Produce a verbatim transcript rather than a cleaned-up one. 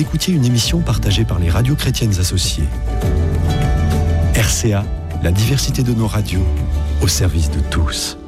vous écoutiez une émission partagée par les radios chrétiennes associées. R C A, la diversité de nos radios, au service de tous.